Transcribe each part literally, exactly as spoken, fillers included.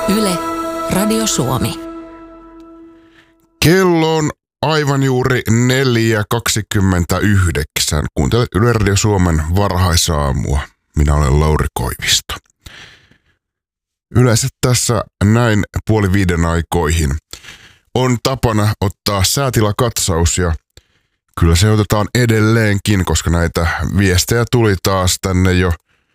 Yle, Radio Suomi. Kello on aivan juuri neljä kaksikymmentäyhdeksän. Kuuntelet Yle Radio Suomen varhaisaamua. Minä olen Lauri Koivisto. Yleensä tässä näin puoli viiden aikoihin on tapana ottaa säätilakatsaus ja kyllä se otetaan edelleenkin, koska näitä viestejä tuli taas tänne jo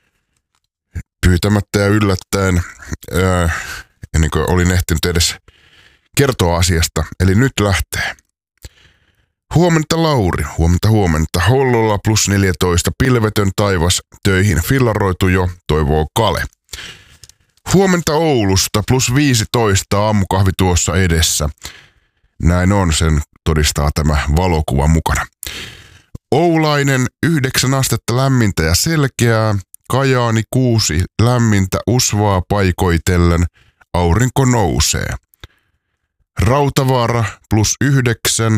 pyytämättä ja yllättäen, ää, ennen kuin olin ehtinyt edes kertoa asiasta. Eli nyt lähtee. Huomenta Lauri, huomenta huomenta. Hollolla plus neljätoista, pilvetön taivas, töihin fillaroitu jo, toivoo Kale. Huomenta Oulusta plus viisitoista, aamukahvi tuossa edessä. Näin on, sen todistaa tämä valokuva mukana. Oulainen yhdeksän astetta lämmintä ja selkeää. Kajaani kuusi lämmintä usvaa paikoitellen. Aurinko nousee. Rautavaara plus yhdeksän.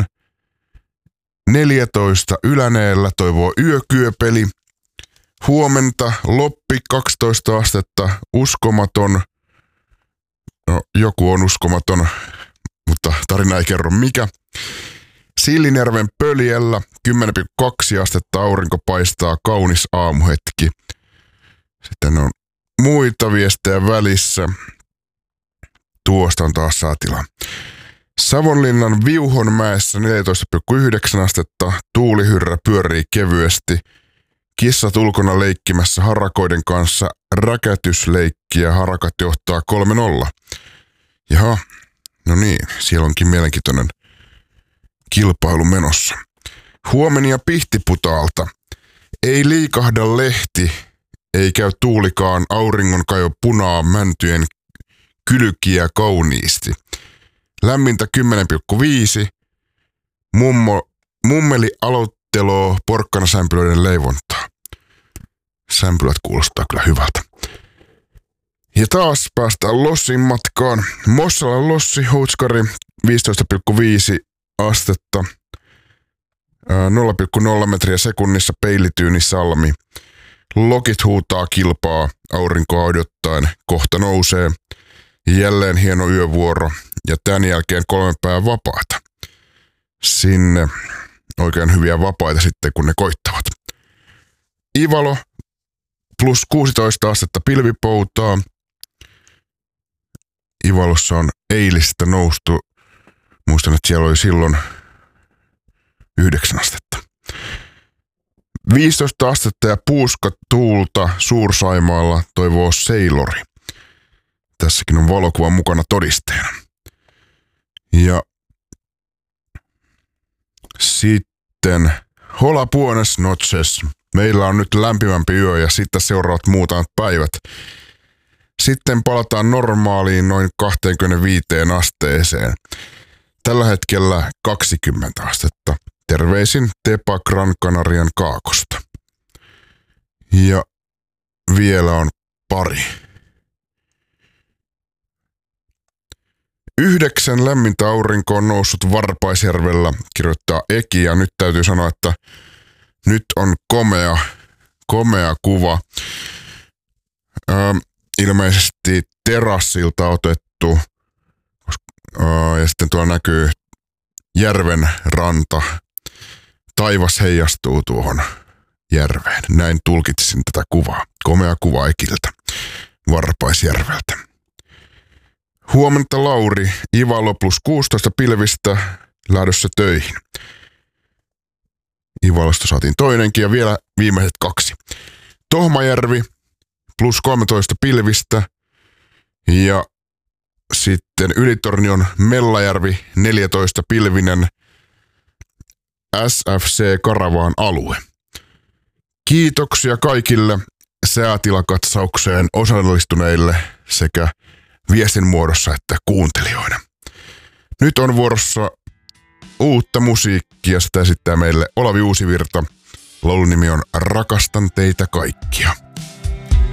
neljätoista Yläneellä toivoo yökyöpeli. Huomenta Loppi kaksitoista astetta, uskomaton. No, joku on uskomaton, mutta tarina ei kerro mikä. Sillinjärven Pöljällä kymmenen pilkku kaksi astetta, aurinko paistaa, kaunis aamuhetki. Sitten on muita viestejä välissä. Tuosta on taas saatila. Savonlinnan Viuhonmäessä neljätoista pilkku yhdeksän astetta, tuulihyrrä pyörii kevyesti. Kissat ulkona leikkimässä harakoiden kanssa, räkätysleikki ja harakat johtaa kolme nolla. Jaha, no niin, siellä onkin mielenkiintoinen kilpailu menossa. Huomenia Pihtiputaalta. Ei liikahda lehti, ei käy tuulikaan, auringon kajo punaa mäntyjen kylkiä kauniisti. Lämmintä kymmenen pilkku viisi. Mummo, mummeli aloitteloo porkkanasämpylöiden leivontaa. Sämpylät kuulostaa kyllä hyvältä. Ja taas päästään Lossin matkaan. Mossalan Lossi, Houtskari, viisitoista pilkku viisi astetta. nolla pilkku nolla metriä sekunnissa Peilityyni Salmi. Lokit huutaa kilpaa, aurinkoa odottaen, kohta nousee. Jälleen hieno yövuoro ja tämän jälkeen kolme päivää vapaata. Sinne oikein hyviä vapaita sitten, kun ne koittavat. Ivalo plus kuusitoista astetta pilvipoutaa. Ivalossa on eilistä noustu. Muistan, että siellä oli silloin yhdeksän astetta. viisitoista astetta ja puuska tuulta Suur-Saimaalla toivoo Seilori. Tässäkin on valokuva mukana todisteena. Ja sitten hola buenas noches. Meillä on nyt lämpimämpi yö ja sitten seuraavat muutamat päivät. Sitten palataan normaaliin noin kaksikymmentäviisi asteeseen. Tällä hetkellä kaksikymmentä astetta. Terveisin Tepa Gran Canarian Kaakosta. Ja vielä on pari. Yhdeksän lämmintä aurinko on noussut Varpaisjärvellä, kirjoittaa Eki, ja nyt täytyy sanoa, että nyt on komea, komea kuva. Ö, ilmeisesti terassilta otettu, ö, ja sitten tuolla näkyy järven ranta. Taivas heijastuu tuohon järveen. Näin tulkitsisin tätä kuvaa. Komea kuva Ekiltä, Varpaisjärveltä. Huomenta Lauri, Ivalo plus kuusitoista pilvistä, lähdössä töihin. Ivalosta saatiin toinenkin ja vielä viimeiset kaksi. Tohmajärvi plus kolmetoista pilvistä ja sitten Ylitornion Mellajärvi neljätoista pilvinen S F C Karavaan alue. Kiitoksia kaikille säätilakatsaukseen osallistuneille sekä viestin muodossa että kuuntelijoina. Nyt on vuorossa uutta musiikkia, sitä esittää meille Olavi Uusivirta. Laulun nimi on Rakastan teitä kaikkia.